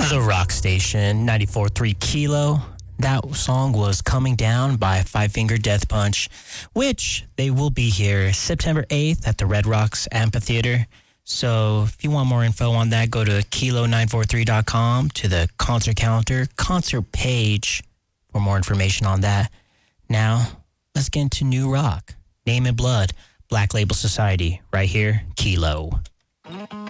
The Rock Station, 94.3 Kilo. That song was Coming Down by Five Finger Death Punch, which they will be here September 8th at the Red Rocks Amphitheater. So if you want more info on that, go to kilo943.com to the concert calendar, concert page for more information on that. Now, let's get into new rock. Name and Blood, Black Label Society, right here, Kilo.